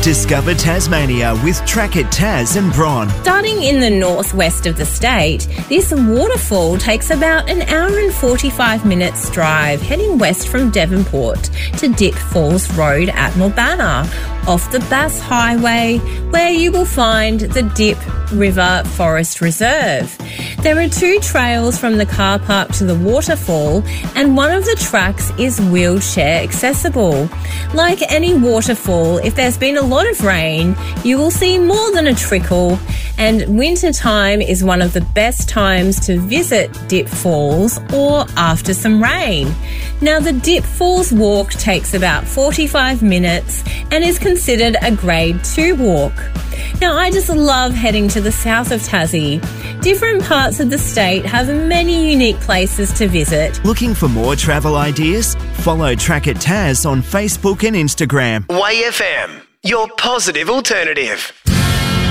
Discover Tasmania with Track It Tas and Bron. Starting in the northwest of the state, this waterfall takes about an hour and 45 minutes drive heading west from Devonport to Dip Falls Road at Mulbana, off the Bass Highway, where you will find the Dip River Forest Reserve. There are 2 trails from the car park to the waterfall, and one of the tracks is wheelchair accessible. Like any waterfall, if there's been a lot of rain, you will see more than a trickle, and winter time is one of the best times to visit Dip Falls or after some rain. Now, the Dip Falls walk takes about 45 minutes and is considered a Grade 2 walk. Now, I just love heading to the south of Tassie. Different parts of the state have many unique places to visit. Looking for more travel ideas? Follow Track It Tas on Facebook and Instagram. Way FM, your positive alternative.